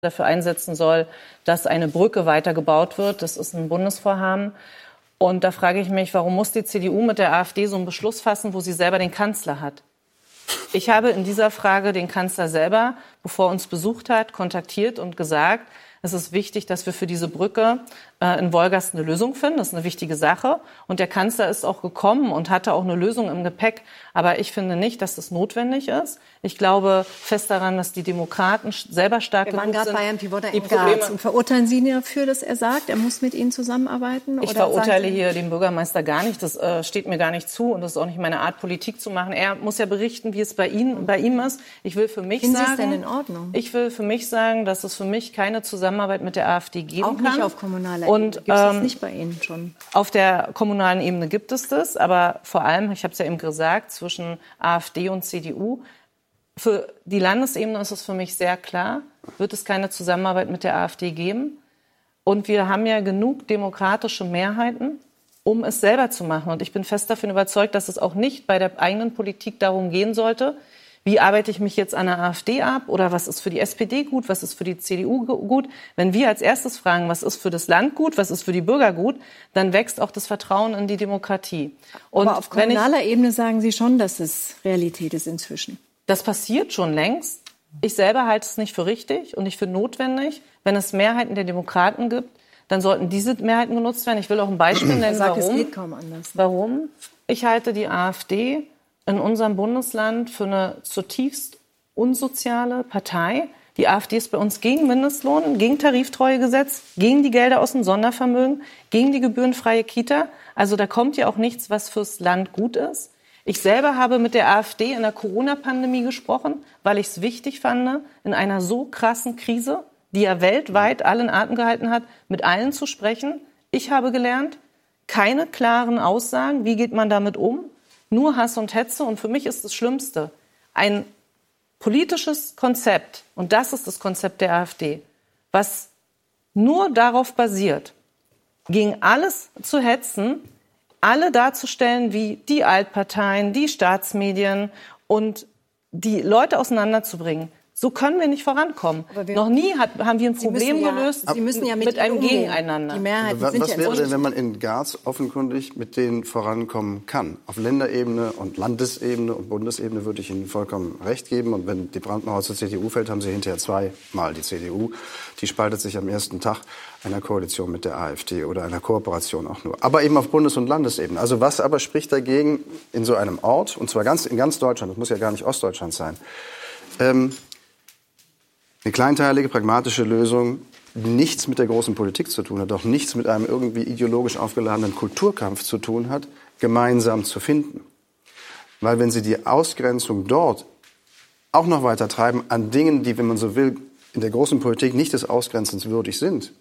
dafür einsetzen soll, dass eine Brücke weitergebaut wird. Das ist ein Bundesvorhaben. Und da frage ich mich, warum muss die CDU mit der AfD so einen Beschluss fassen, wo sie selber den Kanzler hat? Ich habe in dieser Frage den Kanzler selber, bevor er uns besucht hat, kontaktiert und gesagt, es ist wichtig, dass wir für diese Brücke in Wolgast eine Lösung finden. Das ist eine wichtige Sache. Und der Kanzler ist auch gekommen und hatte auch eine Lösung im Gepäck. Aber ich finde nicht, dass das notwendig ist. Ich glaube fest daran, dass die Demokraten selber stark genug sind. Wir waren gerade bei Herrn Pivotta in Graz. Und verurteilen Sie ihn dafür, dass er sagt, er muss mit Ihnen zusammenarbeiten? Ich verurteile hier den Bürgermeister gar nicht. Das steht mir gar nicht zu. Und das ist auch nicht meine Art, Politik zu machen. Er muss ja berichten, wie es bei ihm ist. Ich will für mich sagen... Finden Sie es denn in Ordnung? Ich will für mich sagen, dass es für mich keine Zusammenarbeit mit der AfD geben kann. Auch nicht auf kommunaler Ebene. Und gibt es das nicht bei Ihnen schon? Auf der kommunalen Ebene gibt es das, aber vor allem, ich habe es ja eben gesagt, zwischen AfD und CDU. Für die Landesebene ist es für mich sehr klar, wird es keine Zusammenarbeit mit der AfD geben. Und wir haben ja genug demokratische Mehrheiten, um es selber zu machen. Und ich bin fest davon überzeugt, dass es auch nicht bei der eigenen Politik darum gehen sollte, wie arbeite ich mich jetzt an der AfD ab oder was ist für die SPD gut, was ist für die CDU gut. Wenn wir als erstes fragen, was ist für das Land gut, was ist für die Bürger gut, dann wächst auch das Vertrauen in die Demokratie. Und aber auf kommunaler Ebene sagen Sie schon, dass es Realität ist inzwischen. Das passiert schon längst. Ich selber halte es nicht für richtig und nicht für notwendig. Wenn es Mehrheiten der Demokraten gibt, dann sollten diese Mehrheiten genutzt werden. Ich will auch ein Beispiel nennen, warum. Es geht kaum anders. Warum? Ich halte die AfD in unserem Bundesland für eine zutiefst unsoziale Partei. Die AfD ist bei uns gegen Mindestlohn, gegen Tariftreuegesetz, gegen die Gelder aus dem Sondervermögen, gegen die gebührenfreie Kita. Also da kommt ja auch nichts, was fürs Land gut ist. Ich selber habe mit der AfD in der Corona-Pandemie gesprochen, weil ich es wichtig fand, in einer so krassen Krise, die ja weltweit alle in Atem gehalten hat, mit allen zu sprechen. Ich habe gelernt, keine klaren Aussagen, wie geht man damit um? Nur Hass und Hetze. Und für mich ist das Schlimmste ein politisches Konzept, und das ist das Konzept der AfD, was nur darauf basiert, gegen alles zu hetzen, alle darzustellen wie die Altparteien, die Staatsmedien und die Leute auseinanderzubringen. So können wir nicht vorankommen. Noch nie haben wir ein Problem gelöst mit einem Gegeneinander. Die Mehrheit was wäre denn, wenn man in Graz offenkundig mit denen vorankommen kann? Auf Länderebene und Landesebene und Bundesebene würde ich Ihnen vollkommen recht geben. Und wenn die Brandmauer zur CDU fällt, haben Sie hinterher zweimal die CDU. Die spaltet sich am ersten Tag einer Koalition mit der AfD oder einer Kooperation auch nur. Aber eben auf Bundes- und Landesebene. Also was aber spricht dagegen in so einem Ort, und zwar in ganz Deutschland, das muss ja gar nicht Ostdeutschland sein, eine kleinteilige, pragmatische Lösung, die nichts mit der großen Politik zu tun hat, auch nichts mit einem irgendwie ideologisch aufgeladenen Kulturkampf zu tun hat, gemeinsam zu finden. Weil wenn Sie die Ausgrenzung dort auch noch weiter treiben an Dingen, die, wenn man so will, in der großen Politik nicht des Ausgrenzens würdig sind,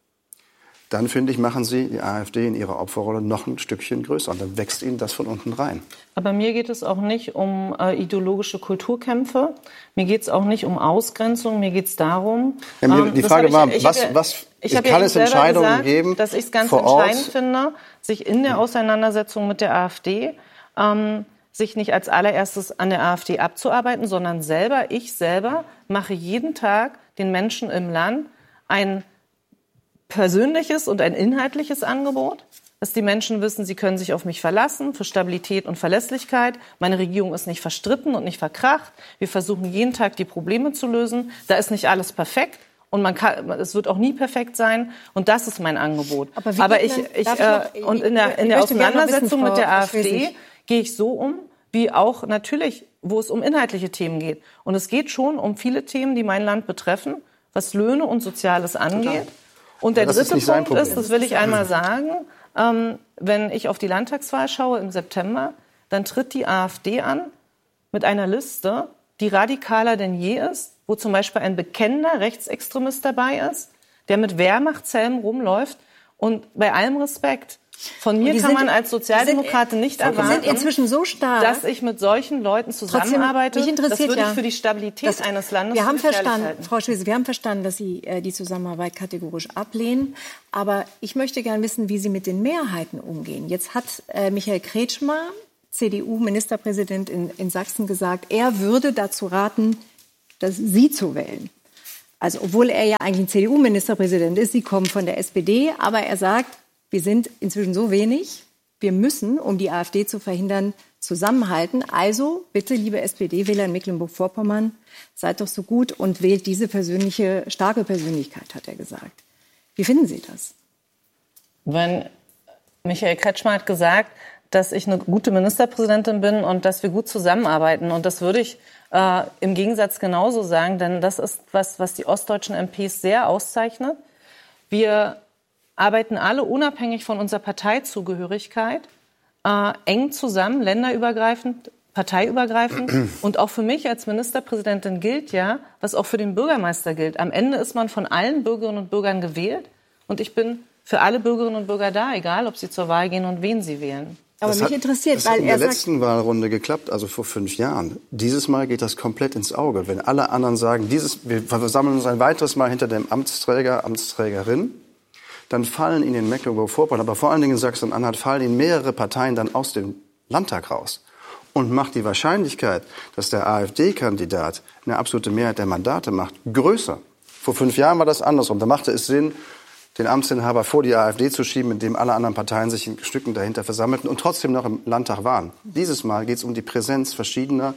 dann, finde ich, machen Sie die AfD in ihrer Opferrolle noch ein Stückchen größer. Und dann wächst Ihnen das von unten rein. Aber mir geht es auch nicht um ideologische Kulturkämpfe. Mir geht es auch nicht um Ausgrenzung. Mir geht es darum... die Frage war, kann es Entscheidungen geben dass ich es ganz entscheidend finde, sich in der Auseinandersetzung mit der AfD sich nicht als allererstes an der AfD abzuarbeiten, sondern ich selber mache jeden Tag den Menschen im Land ein persönliches und ein inhaltliches Angebot, dass die Menschen wissen, sie können sich auf mich verlassen für Stabilität und Verlässlichkeit. Meine Regierung ist nicht verstritten und nicht verkracht. Wir versuchen jeden Tag die Probleme zu lösen. Da ist nicht alles perfekt und es wird auch nie perfekt sein. Und das ist mein Angebot. Aber in der Auseinandersetzung mit der AfD gehe ich so um, wie auch natürlich, wo es um inhaltliche Themen geht. Und es geht schon um viele Themen, die mein Land betreffen, was Löhne und Soziales angeht. Total. Und der dritte Punkt ist, das will ich einmal sagen, wenn ich auf die Landtagswahl schaue im September, dann tritt die AfD an mit einer Liste, die radikaler denn je ist, wo zum Beispiel ein bekennender Rechtsextremist dabei ist, der mit Wehrmachtshelm rumläuft. Und bei allem Respekt, von mir kann man als Sozialdemokratin nicht erwarten, inzwischen so stark, dass ich mit solchen Leuten zusammenarbeite. Das würde ich für die Stabilität eines Landes wir haben verstanden, Frau Schwesig, wir haben verstanden, dass Sie die Zusammenarbeit kategorisch ablehnen. Aber ich möchte gerne wissen, wie Sie mit den Mehrheiten umgehen. Jetzt hat Michael Kretschmer, CDU-Ministerpräsident in Sachsen, gesagt, er würde dazu raten, Sie zu wählen. Also obwohl er ja eigentlich ein CDU-Ministerpräsident ist, Sie kommen von der SPD, aber er sagt, wir sind inzwischen so wenig, wir müssen, um die AfD zu verhindern, zusammenhalten. Also bitte, liebe SPD-Wähler in Mecklenburg-Vorpommern, seid doch so gut und wählt diese starke Persönlichkeit, hat er gesagt. Wie finden Sie das? Wenn Michael Kretschmer hat gesagt, dass ich eine gute Ministerpräsidentin bin und dass wir gut zusammenarbeiten. Und das würde ich im Gegensatz genauso sagen, denn das ist was die ostdeutschen MPs sehr auszeichnet. Wir arbeiten alle unabhängig von unserer Parteizugehörigkeit eng zusammen, länderübergreifend, parteiübergreifend. Und auch für mich als Ministerpräsidentin gilt ja, was auch für den Bürgermeister gilt. Am Ende ist man von allen Bürgerinnen und Bürgern gewählt. Und ich bin für alle Bürgerinnen und Bürger da, egal ob sie zur Wahl gehen und wen sie wählen. Aber mich interessiert, weil er sagt... Das hat in der letzten Wahlrunde geklappt, also vor 5 Jahren. Dieses Mal geht das komplett ins Auge. Wenn alle anderen sagen, wir versammeln uns ein weiteres Mal hinter dem Amtsträger, Amtsträgerin, dann fallen Ihnen in Mecklenburg-Vorpommern, aber vor allen Dingen in Sachsen-Anhalt, fallen Ihnen mehrere Parteien dann aus dem Landtag raus. Und macht die Wahrscheinlichkeit, dass der AfD-Kandidat eine absolute Mehrheit der Mandate macht, größer. Vor 5 Jahren war das andersrum. Da machte es Sinn, den Amtsinhaber vor die AfD zu schieben, indem alle anderen Parteien sich in Stücken dahinter versammelten und trotzdem noch im Landtag waren. Dieses Mal geht es um die Präsenz verschiedener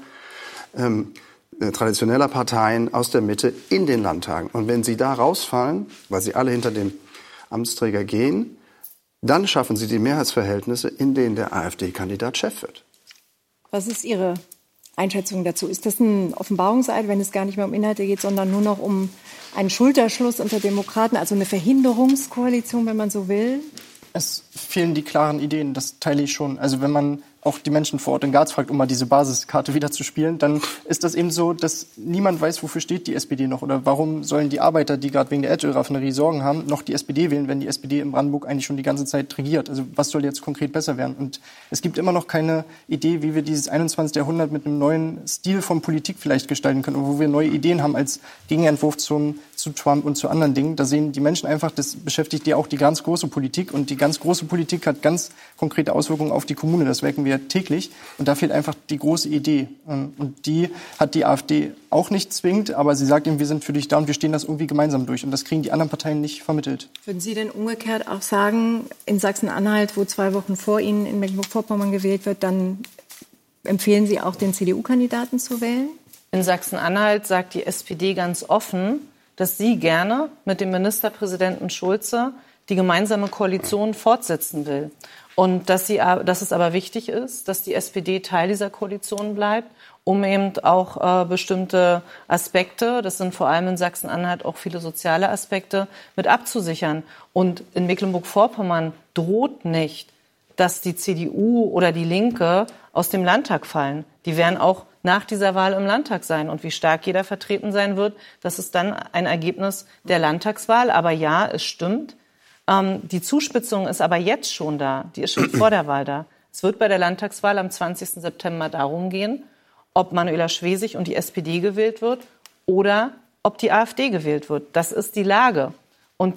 traditioneller Parteien aus der Mitte in den Landtagen. Und wenn sie da rausfallen, weil sie alle hinter dem Amtsträger gehen, dann schaffen sie die Mehrheitsverhältnisse, in denen der AfD-Kandidat Chef wird. Was ist Ihre Einschätzung dazu? Ist das ein Offenbarungseid, wenn es gar nicht mehr um Inhalte geht, sondern nur noch um einen Schulterschluss unter Demokraten, also eine Verhinderungskoalition, wenn man so will? Es fehlen die klaren Ideen, das teile ich schon. Also wenn man auch die Menschen vor Ort in Garz fragt, um mal diese Basiskarte wieder zu spielen, dann ist das eben so, dass niemand weiß, wofür steht die SPD noch oder warum sollen die Arbeiter, die gerade wegen der Erdölraffinerie Sorgen haben, noch die SPD wählen, wenn die SPD in Brandenburg eigentlich schon die ganze Zeit regiert. Also was soll jetzt konkret besser werden? Und es gibt immer noch keine Idee, wie wir dieses 21. Jahrhundert mit einem neuen Stil von Politik vielleicht gestalten können, wo wir neue Ideen haben als Gegenentwurf zu Trump und zu anderen Dingen. Da sehen die Menschen einfach, das beschäftigt ja auch die ganz große Politik und die ganz große Politik hat ganz konkrete Auswirkungen auf die Kommune. Das merken wir täglich und da fehlt einfach die große Idee. Und die hat die AfD auch nicht zwingend, aber sie sagt eben, wir sind für dich da und wir stehen das irgendwie gemeinsam durch und das kriegen die anderen Parteien nicht vermittelt. Würden Sie denn umgekehrt auch sagen, in Sachsen-Anhalt, wo 2 Wochen vor Ihnen in Mecklenburg-Vorpommern gewählt wird, dann empfehlen Sie auch den CDU-Kandidaten zu wählen? In Sachsen-Anhalt sagt die SPD ganz offen, dass sie gerne mit dem Ministerpräsidenten Schulze die gemeinsame Koalition fortsetzen will. Und dass es aber wichtig ist, dass die SPD Teil dieser Koalition bleibt, um eben auch bestimmte Aspekte, das sind vor allem in Sachsen-Anhalt auch viele soziale Aspekte, mit abzusichern. Und in Mecklenburg-Vorpommern droht nicht, dass die CDU oder die Linke aus dem Landtag fallen. Die werden auch nach dieser Wahl im Landtag sein. Und wie stark jeder vertreten sein wird, das ist dann ein Ergebnis der Landtagswahl. Aber ja, es stimmt. Die Zuspitzung ist aber jetzt schon da. Die ist schon vor der Wahl da. Es wird bei der Landtagswahl am 20. September darum gehen, ob Manuela Schwesig und die SPD gewählt wird oder ob die AfD gewählt wird. Das ist die Lage. Und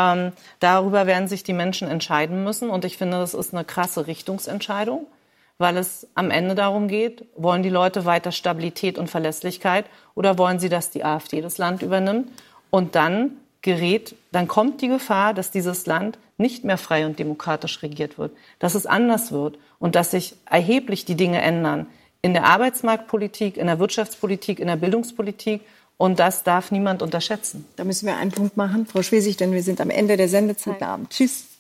darüber werden sich die Menschen entscheiden müssen. Und ich finde, das ist eine krasse Richtungsentscheidung, weil es am Ende darum geht, wollen die Leute weiter Stabilität und Verlässlichkeit oder wollen sie, dass die AfD das Land übernimmt? Und dann kommt die Gefahr, dass dieses Land nicht mehr frei und demokratisch regiert wird, dass es anders wird und dass sich erheblich die Dinge ändern in der Arbeitsmarktpolitik, in der Wirtschaftspolitik, in der Bildungspolitik. Und das darf niemand unterschätzen. Da müssen wir einen Punkt machen, Frau Schwesig, denn wir sind am Ende der Sendezeit. Guten Abend. Tschüss.